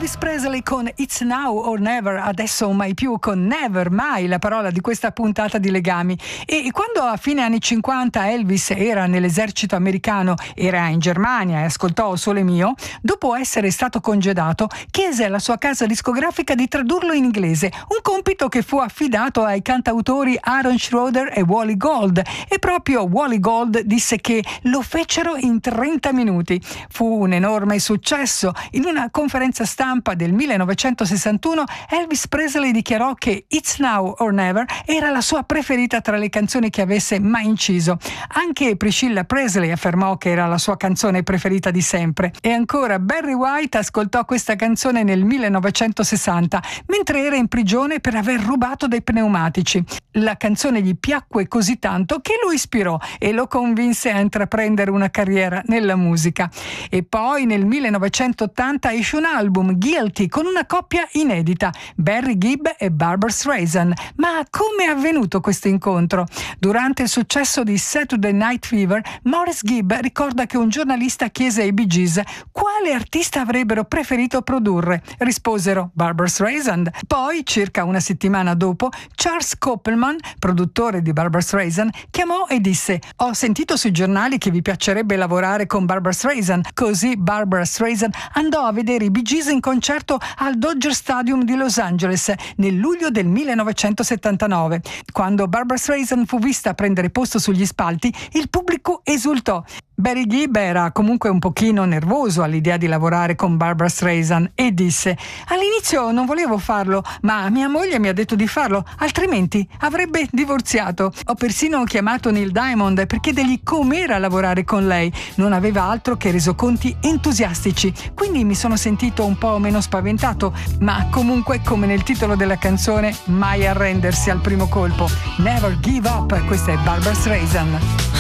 Elvis Presley con It's Now or Never, adesso o mai più, con Never, mai, la parola di questa puntata di Legami. E quando a fine anni 50 Elvis era nell'esercito americano, era in Germania e ascoltò Sole Mio, dopo essere stato congedato, chiese alla sua casa discografica di tradurlo in inglese, un compito che fu affidato ai cantautori Aaron Schroeder e Wally Gold, e proprio Wally Gold disse che lo fecero in 30 minuti. Fu un enorme successo. In una conferenza stampa del 1961 Elvis Presley dichiarò che It's Now or Never era la sua preferita tra le canzoni che avesse mai inciso. Anche Priscilla Presley affermò che era la sua canzone preferita di sempre. E ancora Barry White ascoltò questa canzone nel 1960 mentre era in prigione per aver rubato dei pneumatici. La canzone gli piacque così tanto che lo ispirò e lo convinse a intraprendere una carriera nella musica. E poi nel 1980 esce un album, Guilty, con una coppia inedita, Barry Gibb e Barbra Streisand. Ma come è avvenuto questo incontro? Durante il successo di Saturday Night Fever, Maurice Gibb ricorda che un giornalista chiese ai Bee Gees quale artista avrebbero preferito produrre. Risposero Barbra Streisand. Poi, circa una settimana dopo, Charles Koppelman, produttore di Barbra Streisand, chiamò e disse: «Ho sentito sui giornali che vi piacerebbe lavorare con Barbra Streisand». Così Barbra Streisand andò a vedere i Bee Gees in concerto al Dodger Stadium di Los Angeles nel luglio del 1979. Quando Barbra Streisand fu vista prendere posto sugli spalti, il pubblico esultò. Barry Gibb era comunque un pochino nervoso all'idea di lavorare con Barbra Streisand e disse: «All'inizio non volevo farlo, ma mia moglie mi ha detto di farlo, altrimenti avrebbe divorziato. Ho persino chiamato Neil Diamond per chiedergli com'era lavorare con lei. Non aveva altro che resoconti entusiastici, quindi mi sono sentito un po' meno spaventato, ma comunque, come nel titolo della canzone, mai arrendersi al primo colpo. Never give up». Questa è Barbra Streisand.